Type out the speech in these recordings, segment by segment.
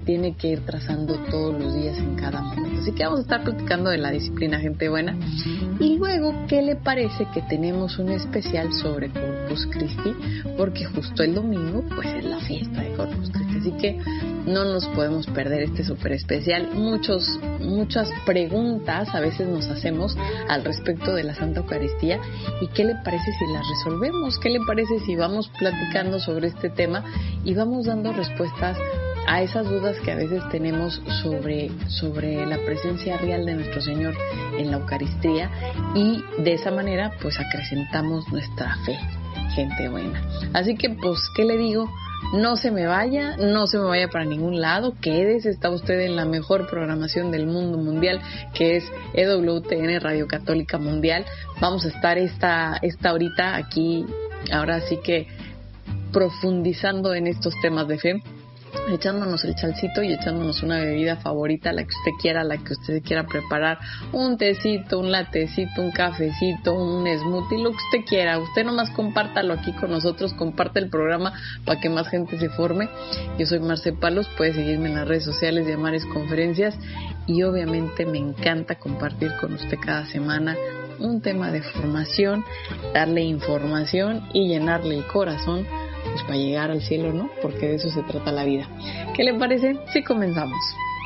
tiene que ir trazando todos los días en cada momento. Así que vamos a estar platicando de la disciplina, gente buena. Y luego, ¿qué le parece que tenemos un especial sobre Corpus Christi? Porque justo el domingo pues es la fiesta de Corpus Christi, así que no nos podemos perder este súper especial. Muchas preguntas a veces nos hacemos al respecto de la Santa Eucaristía, y ¿qué le parece si las resolvemos? ¿Qué le parece si vamos platicando sobre este tema y vamos dando respuestas a esas dudas que a veces tenemos sobre la presencia real de nuestro Señor en la Eucaristía, y de esa manera pues acrecentamos nuestra fe, gente buena? Así que pues, ¿qué le digo? No se me vaya para ningún lado, quédese, está usted en la mejor programación del mundo mundial, que es EWTN, Radio Católica Mundial. Vamos a estar esta horita aquí, ahora sí que profundizando en estos temas de fe, echándonos el chalcito y echándonos una bebida favorita, la que usted quiera, la que usted quiera preparar, un tecito, un latecito, un cafecito, un smoothie, lo que usted quiera. Usted nomás compártalo aquí con nosotros, comparte el programa para que más gente se forme. Yo soy Marce Palos, puede seguirme en las redes sociales, Amares Conferencias, y obviamente me encanta compartir con usted cada semana un tema de formación, darle información y llenarle el corazón, pues para llegar al cielo, ¿no? Porque de eso se trata la vida. ¿Qué le parece? Sí, comenzamos.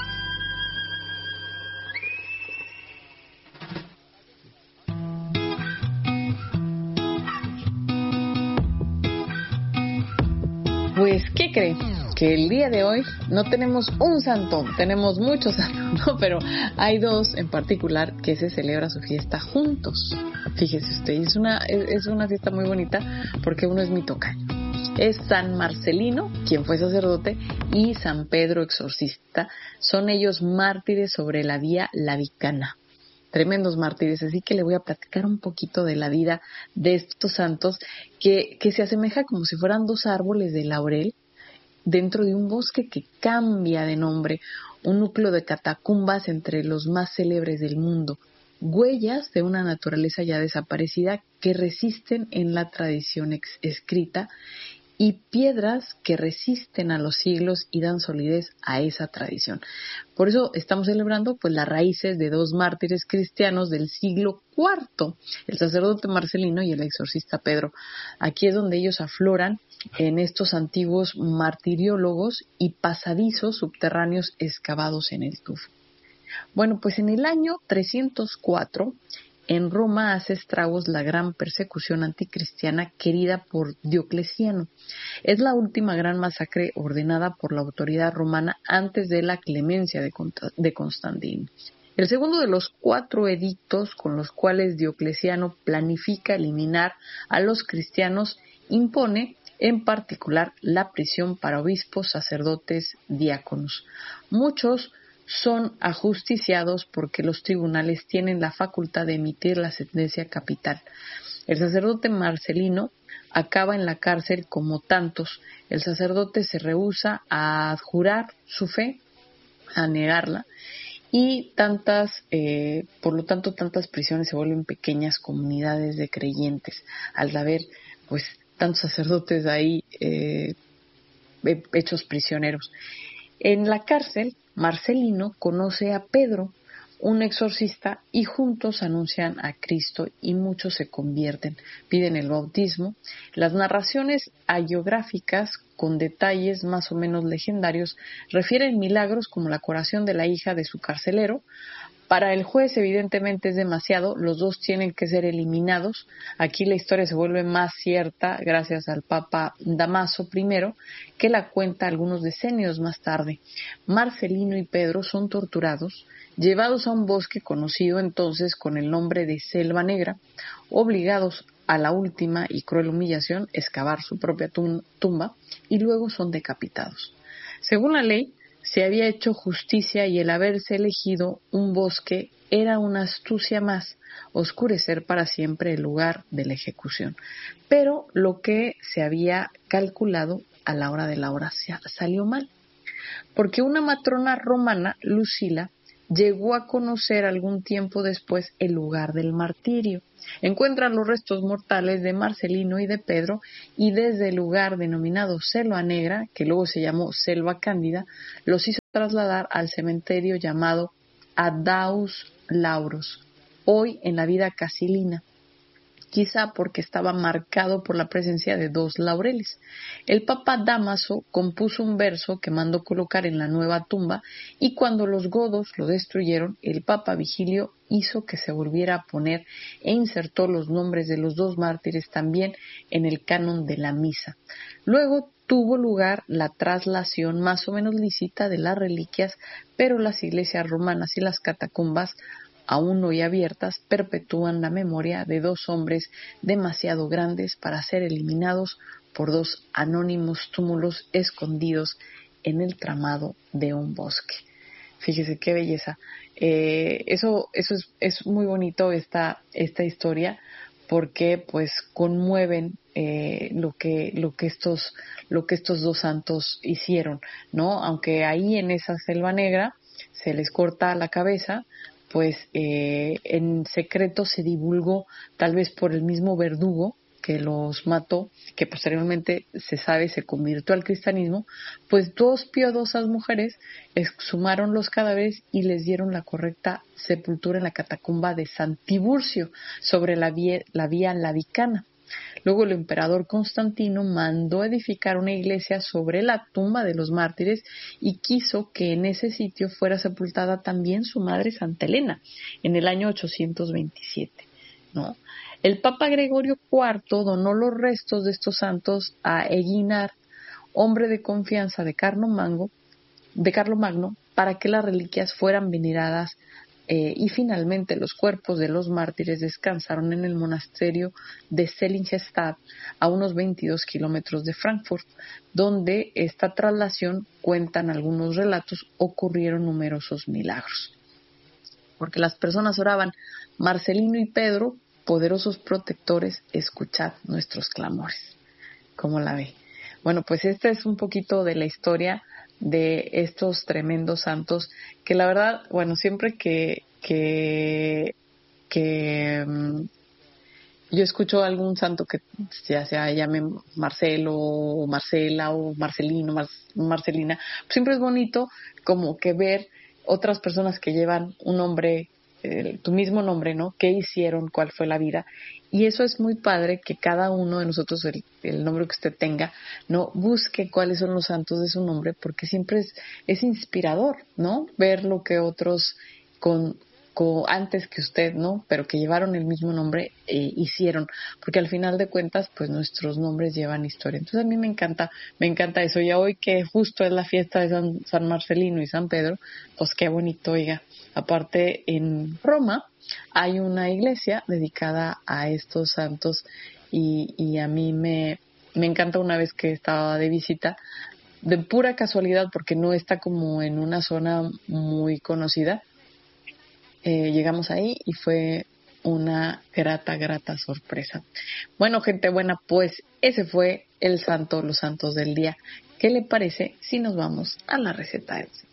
Pues, ¿qué cree? Que el día de hoy no tenemos un santo, tenemos muchos santos, ¿no? Pero hay dos en particular que se celebra su fiesta juntos. Fíjese usted, es una fiesta muy bonita porque uno es mi tocayo. Es San Marcelino, quien fue sacerdote, y San Pedro Exorcista. Son ellos mártires sobre la Vía Lavikana. Tremendos mártires, así que le voy a platicar un poquito de la vida de estos santos que se asemeja como si fueran dos árboles de laurel dentro de un bosque que cambia de nombre, un núcleo de catacumbas entre los más célebres del mundo, huellas de una naturaleza ya desaparecida que resisten en la tradición escrita, y piedras que resisten a los siglos y dan solidez a esa tradición. Por eso estamos celebrando pues las raíces de dos mártires cristianos del siglo IV, el sacerdote Marcelino y el exorcista Pedro. Aquí es donde ellos afloran en estos antiguos martiriólogos y pasadizos subterráneos excavados en el tufo. Bueno, pues en el año 304, en Roma hace estragos la gran persecución anticristiana querida por Diocleciano. Es la última gran masacre ordenada por la autoridad romana antes de la clemencia de Constantino. El segundo de los 4 edictos con los cuales Diocleciano planifica eliminar a los cristianos impone en particular la prisión para obispos, sacerdotes, diáconos. Muchos son ajusticiados porque los tribunales tienen la facultad de emitir la sentencia capital. El sacerdote Marcelino acaba en la cárcel como tantos. El sacerdote se rehúsa a jurar su fe, a negarla, y por lo tanto tantas prisiones se vuelven pequeñas comunidades de creyentes al haber pues tantos sacerdotes ahí hechos prisioneros. En la cárcel, Marcelino conoce a Pedro, un exorcista, y juntos anuncian a Cristo y muchos se convierten, piden el bautismo. Las narraciones hagiográficas con detalles más o menos legendarios refieren milagros como la curación de la hija de su carcelero. Para el juez evidentemente es demasiado, los dos tienen que ser eliminados. Aquí la historia se vuelve más cierta gracias al Papa Dámaso I, que la cuenta algunos decenios más tarde. Marcelino y Pedro son torturados, llevados a un bosque conocido entonces con el nombre de Selva Negra, obligados a la última y cruel humillación, excavar su propia tumba, y luego son decapitados. Según la ley, se había hecho justicia y el haberse elegido un bosque era una astucia más, oscurecer para siempre el lugar de la ejecución. Pero lo que se había calculado a la hora de la hora salió mal, porque una matrona romana, Lucila, llegó a conocer algún tiempo después el lugar del martirio. Encuentra los restos mortales de Marcelino y de Pedro, y desde el lugar denominado Selva Negra, que luego se llamó Selva Cándida, los hizo trasladar al cementerio llamado Adaus Lauros, hoy en la Vía Casilina, quizá porque estaba marcado por la presencia de 2 laureles. El Papa Dámaso compuso un verso que mandó colocar en la nueva tumba, y cuando los godos lo destruyeron, el Papa Vigilio hizo que se volviera a poner e insertó los nombres de los 2 mártires también en el canon de la misa. Luego tuvo lugar la traslación más o menos lícita de las reliquias, pero las iglesias romanas y las catacumbas, aún hoy abiertas, perpetúan la memoria de 2 hombres demasiado grandes para ser eliminados por 2 anónimos túmulos escondidos en el tramado de un bosque. Fíjese qué belleza. Eso es muy bonito esta historia, porque pues conmueven lo que estos 2 santos hicieron, ¿no? Aunque ahí en esa selva negra se les corta la cabeza, pues en secreto se divulgó, tal vez por el mismo verdugo que los mató, que posteriormente se sabe se convirtió al cristianismo, pues 2 piadosas mujeres exhumaron los cadáveres y les dieron la correcta sepultura en la catacumba de San Tiburcio, sobre la vía Ladicana. Luego el emperador Constantino mandó edificar una iglesia sobre la tumba de los mártires y quiso que en ese sitio fuera sepultada también su madre Santa Elena en el año 827, ¿no? El Papa Gregorio IV donó los restos de estos santos a Eguinard, hombre de confianza de Carlomagno, para que las reliquias fueran veneradas, y finalmente los cuerpos de los mártires descansaron en el monasterio de Seligenstadt, a unos 22 kilómetros de Frankfurt, donde esta traslación, cuentan algunos relatos, ocurrieron numerosos milagros. Porque las personas oraban: Marcelino y Pedro, poderosos protectores, escuchad nuestros clamores. ¿Cómo la ve? Bueno, pues esta es un poquito de la historia de estos tremendos santos, que la verdad, bueno, siempre que yo escucho a algún santo que ya sea llame Marcelo o Marcela o Marcelino, Marcelina, pues siempre es bonito como que ver otras personas que llevan un nombre, tu mismo nombre, ¿no? ¿Qué hicieron? ¿Cuál fue la vida? Y eso es muy padre, que cada uno de nosotros, el nombre que usted tenga, ¿no? Busque cuáles son los santos de su nombre, porque siempre es inspirador, ¿no? Ver lo que otros antes que usted, ¿no? Pero que llevaron el mismo nombre, hicieron, porque al final de cuentas, pues nuestros nombres llevan historia. Entonces a mí me encanta eso. Y hoy que justo es la fiesta de San Marcelino y San Pedro, pues qué bonito, oiga. Aparte, en Roma hay una iglesia dedicada a estos santos, y a mí me encanta. Una vez que estaba de visita, de pura casualidad, porque no está como en una zona muy conocida, llegamos ahí y fue una grata sorpresa. Bueno, gente buena, pues ese fue los santos del día. ¿Qué le parece si nos vamos a la receta del día?